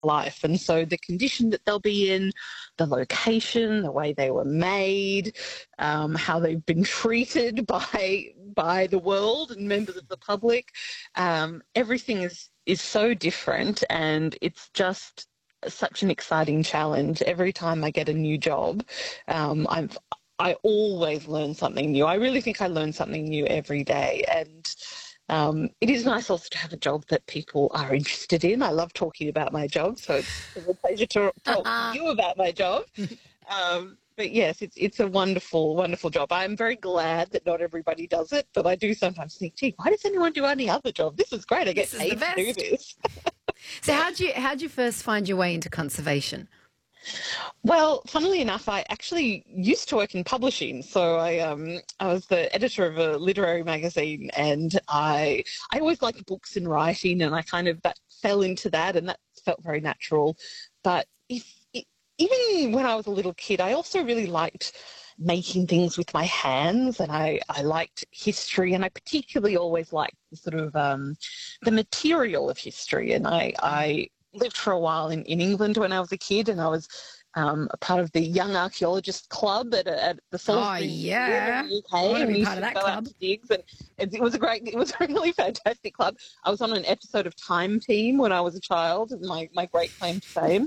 life. And so the condition that they'll be in, the location, the way they were made, how they've been treated by the world and members of the public, everything is so different, and it's just such an exciting challenge. Every time I get a new job, I always learn something new. I really think I learn something new every day, and it is nice also to have a job that people are interested in. I love talking about my job, so it's a pleasure to talk to you about my job. But yes, it's a wonderful, wonderful job. I'm very glad that not everybody does it, but I do sometimes think, gee, why does anyone do any other job? This is great. I get paid to do this. So how'd you first find your way into conservation? Well, funnily enough, I actually used to work in publishing. So I was the editor of a literary magazine, and I always liked books and writing, and I kind of that fell into that, and that felt very natural. But even when I was a little kid, I also really liked making things with my hands, and I liked history, and I particularly always liked the sort of the material of history. And I lived for a while in England when I was a kid, and I was a part of the Young Archaeologist Club at the Salisbury Museum in the UK. I want to and be we part of used that to go out club. to digs, and it was a really fantastic club. I was on an episode of Time Team when I was a child, my great claim to fame.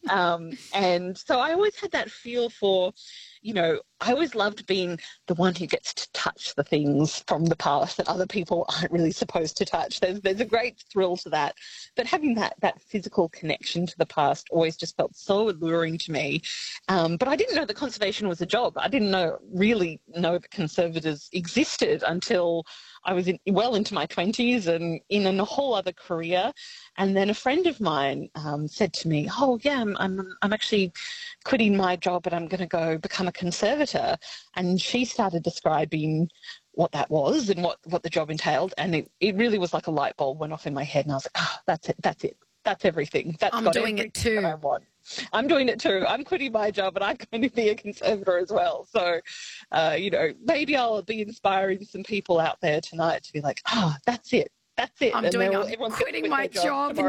And so I always had that feel for, I always loved being the one who gets to touch the things from the past that other people aren't really supposed to touch. There's a great thrill to that. But having that physical connection to the past always just felt so alluring to me. But I didn't know that conservation was a job. I didn't really know that conservators existed until I was well into my 20s and in a whole other career. And then a friend of mine said to me, oh, yeah, I'm actually quitting my job and I'm going to go become a conservator. And she started describing what that was and what the job entailed. And it really was like a light bulb went off in my head. And I was like, oh, that's it. That's everything. That's I'm doing it too. I want. I'm doing it too. I'm quitting my job and I'm going to be a conservator as well. So, maybe I'll be inspiring some people out there tonight to be like, oh, that's it. That's it. I'm quitting my job.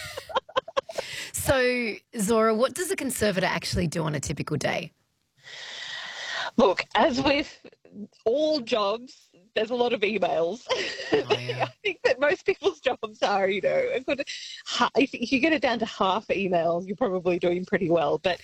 So, Zora, what does a conservator actually do on a typical day? Look, as with all jobs, there's a lot of emails. Oh, yeah. I think that most people's jobs are, if you get it down to half emails, you're probably doing pretty well. But,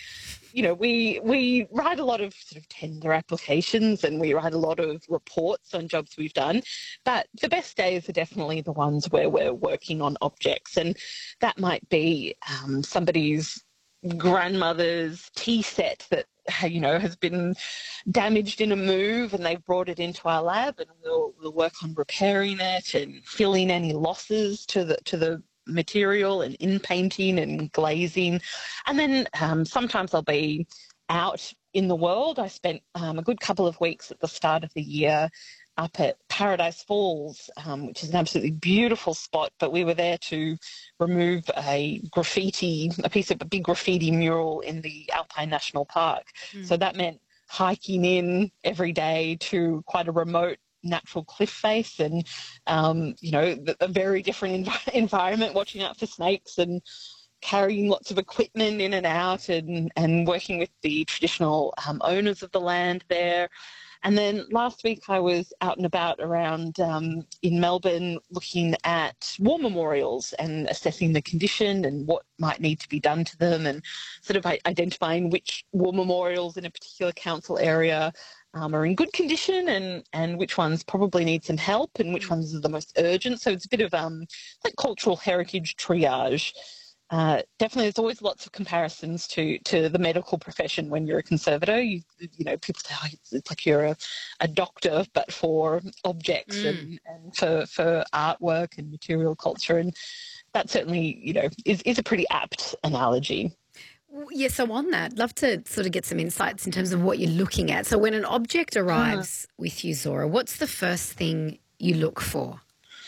we write a lot of sort of tender applications and we write a lot of reports on jobs we've done. But the best days are definitely the ones where we're working on objects. And that might be somebody's grandmother's tea set that has been damaged in a move, and they've brought it into our lab, and we'll work on repairing it and filling any losses to the material and in painting and glazing. And then sometimes I'll be out in the world. I spent a good couple of weeks at the start of the year up at Paradise Falls, which is an absolutely beautiful spot, but we were there to remove a piece of a big graffiti mural in the Alpine National Park. So that meant hiking in every day to quite a remote natural cliff face and, a very different environment, watching out for snakes and carrying lots of equipment in and out and working with the traditional owners of the land there. And then last week I was out and about around in Melbourne looking at war memorials and assessing the condition and what might need to be done to them, and sort of identifying which war memorials in a particular council area are in good condition and which ones probably need some help and which ones are the most urgent. So it's a bit of like cultural heritage triage. Definitely, there's always lots of comparisons to the medical profession when you're a conservator. People say, oh, it's like you're a doctor, but for objects and for artwork and material culture. And that certainly, is a pretty apt analogy. Yeah, so on that, love to sort of get some insights in terms of what you're looking at. So when an object arrives with you, Zora, what's the first thing you look for?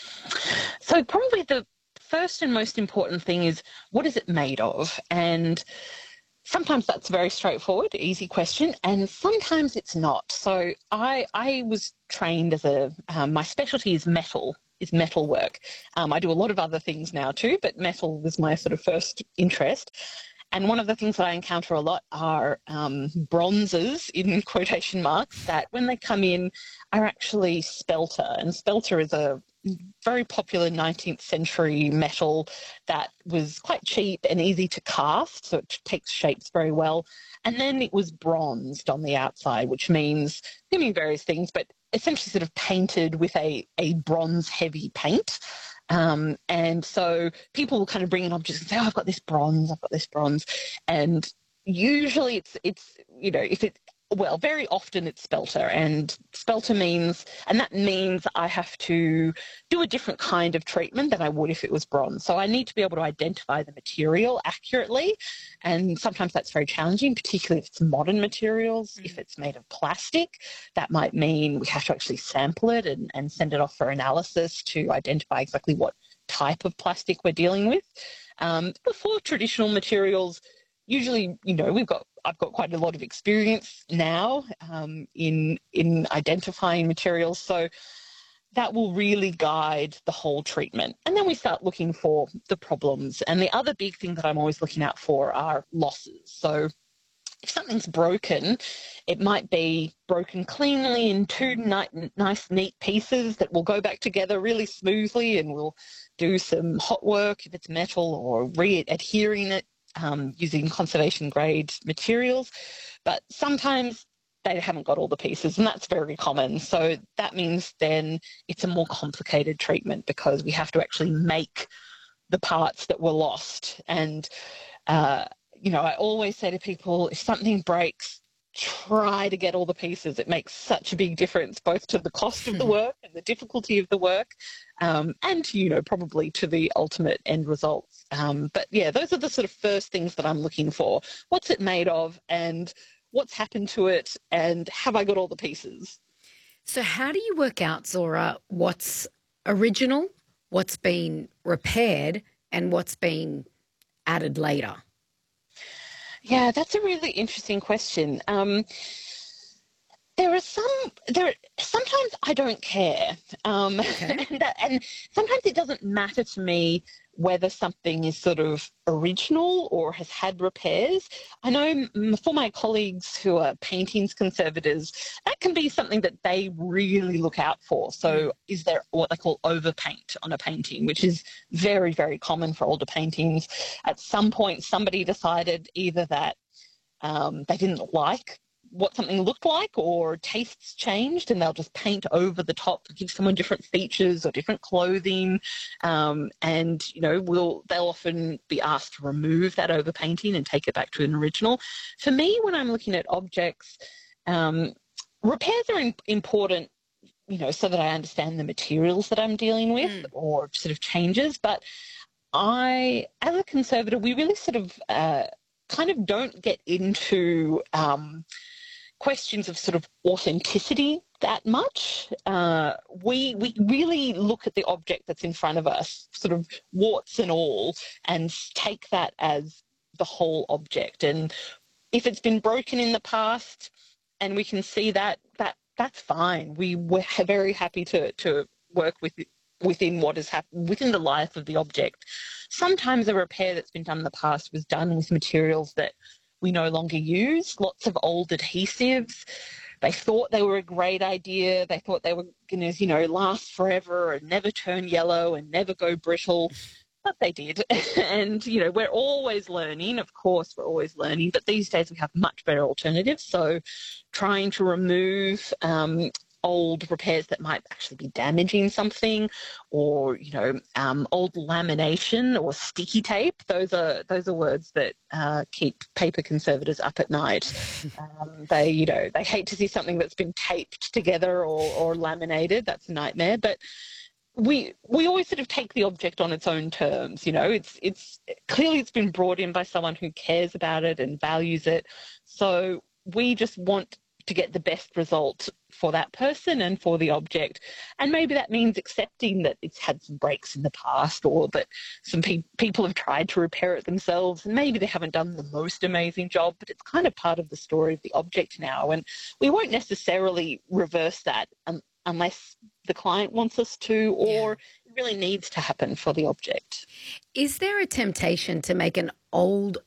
So probably the first and most important thing is, what is it made of? And sometimes that's a very straightforward, easy question, and sometimes it's not. So I was trained as my specialty is metal. is metal work. I do a lot of other things now too, but metal was my sort of first interest. And one of the things that I encounter a lot are bronzes, in quotation marks, that when they come in are actually spelter. And spelter is a very popular 19th century metal that was quite cheap and easy to cast, so it takes shapes very well. And then it was bronzed on the outside, which means, it mean various things, but essentially sort of painted with a bronze-heavy paint. And so people will kind of bring in objects and say, oh, I've got this bronze. And usually it's if it, well, very often it's spelter, and spelter means, and that means I have to do a different kind of treatment than I would if it was bronze. So I need to be able to identify the material accurately, and sometimes that's very challenging, particularly if it's modern materials. If it's made of plastic, that might mean we have to actually sample it and send it off for analysis to identify exactly what type of plastic we're dealing with. Before traditional materials, usually, I've got quite a lot of experience now in identifying materials, so that will really guide the whole treatment. And then we start looking for the problems. And the other big thing that I'm always looking out for are losses. So if something's broken, it might be broken cleanly in two nice, neat pieces that will go back together really smoothly, and we'll do some hot work if it's metal, or re-adhering it using conservation grade materials. But sometimes they haven't got all the pieces, and that's very common. So that means then it's a more complicated treatment, because we have to actually make the parts that were lost. And, I always say to people, if something breaks, try to get all the pieces. It makes such a big difference, both to the cost of the work and the difficulty of the work, and, probably to the ultimate end results. But yeah, those are the sort of first things that I'm looking for. What's it made of, and what's happened to it, and have I got all the pieces? So how do you work out, Zora, what's original, what's been repaired, and what's been added later? Yeah, that's a really interesting question. Sometimes I don't care. Okay. and sometimes it doesn't matter to me whether something is sort of original or has had repairs. I know for my colleagues who are paintings conservators, that can be something that they really look out for. So is there what they call overpaint on a painting, which is very, very common for older paintings. At some point, somebody decided either that they didn't like what something looked like, or tastes changed, and they'll just paint over the top to give someone different features or different clothing. And they'll often be asked to remove that overpainting and take it back to an original. For me, when I'm looking at objects, repairs are important, so that I understand the materials that I'm dealing with, or sort of changes. But as a conservator, we really sort of kind of don't get into questions of sort of authenticity that much. We really look at the object that's in front of us, sort of warts and all, and take that as the whole object. And if it's been broken in the past and we can see that, that's fine. We're very happy to work within what has happened, within the life of the object. Sometimes a repair that's been done in the past was done with materials that we no longer use, lots of old adhesives. They thought they were a great idea. They thought they were going to, last forever and never turn yellow and never go brittle, but they did. And, we're always learning. Of course, we're always learning, but these days we have much better alternatives. So trying to remove old repairs that might actually be damaging something, or old lamination or sticky tape. Those are words that keep paper conservators up at night. They hate to see something that's been taped together or laminated. That's a nightmare. But we always sort of take the object on its own terms. It's clearly it's been brought in by someone who cares about it and values it. So we just want to get the best result for that person and for the object. And maybe that means accepting that it's had some breaks in the past, or that some people have tried to repair it themselves, and maybe they haven't done the most amazing job, but it's kind of part of the story of the object now. And we won't necessarily reverse that unless the client wants us to, or it really needs to happen for the object. Is there a temptation to make an old